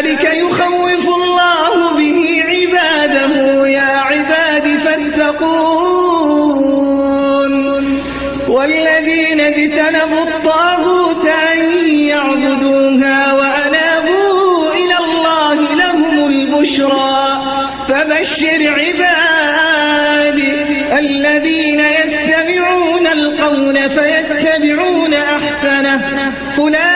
كذلك يخوف الله به عباده يا عباد فاتقون والذين اجتنبوا الطاغوت أن يعبدوها وأنابوا إلى الله لهم البشرى فبشر عبادي الذين يستمعون القول فيتبعون أحسنه